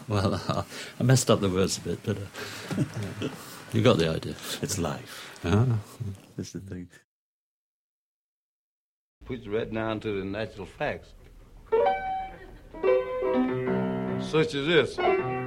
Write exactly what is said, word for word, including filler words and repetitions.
Well, uh, I messed up the words a bit, but uh, uh, you got the idea. It's life. Uh-huh. That's the thing. Puts right down to the natural facts. Such as this.